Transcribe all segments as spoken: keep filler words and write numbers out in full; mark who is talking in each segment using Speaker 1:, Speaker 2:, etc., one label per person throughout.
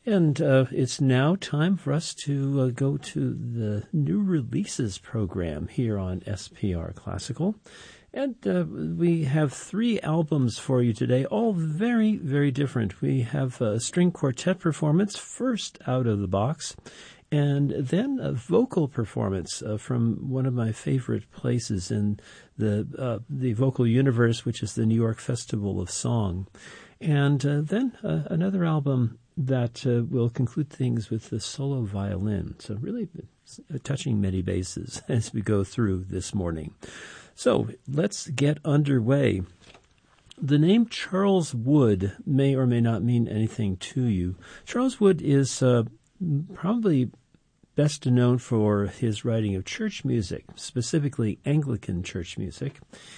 Speaker 1: And uh, it's now time for us to uh, go to the new releases program here on S P R Classical. And uh, we have three albums for you today, all very, very different. We have a string quartet performance first out of the box, and then a vocal performance uh, from one of my favorite places in the uh, the vocal universe, which is the New York Festival of Song. And uh, then uh, another album that uh, will conclude things with the solo violin. So really uh, touching many bases as we go through this morning. So let's get underway. The name Charles Wood may or may not mean anything to you. Charles Wood is uh, probably best known for his writing of church music, specifically Anglican church music,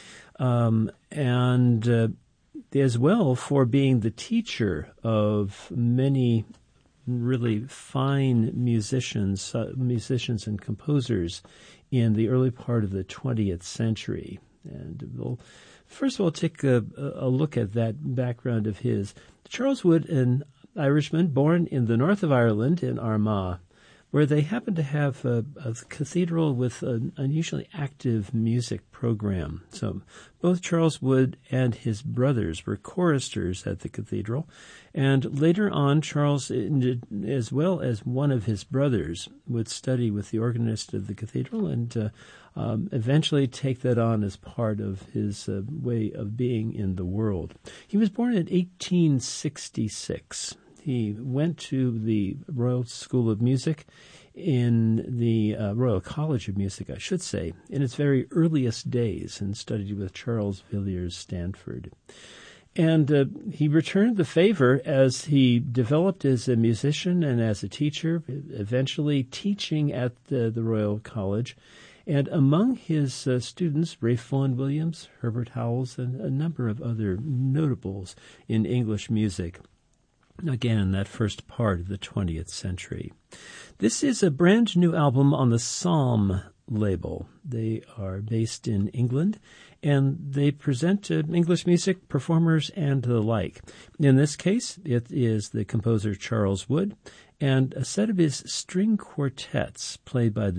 Speaker 1: um, and uh, as well for being the teacher of many really fine musicians, uh, musicians and composers in the early part of the twentieth century. And we'll first of all take a, a look at that background of his. Charles Wood, an Irishman born in the north of Ireland in Armagh, where they happened to have a, a cathedral with an unusually active music program. So both Charles Wood and his brothers were choristers at the cathedral. And later on, Charles, as well as one of his brothers, would study with the organist of the cathedral and uh, um, eventually take that on as part of his uh, way of being in the world. He was born in eighteen sixty-six. He went to the Royal School of Music in the uh, Royal College of Music, I should say, in its very earliest days, and studied with Charles Villiers Stanford. And uh, he returned the favor as he developed as a musician and as a teacher, eventually teaching at the, the Royal College. And among his uh, students, Ralph Vaughan Williams, Herbert Howells, and a number of other notables in English music. Again, in that first part of the twentieth century. This is a brand new album on the Psalm label. They are based in England, and they present uh, English music, performers, and the like. In this case, it is the composer Charles Wood and a set of his string quartets played by the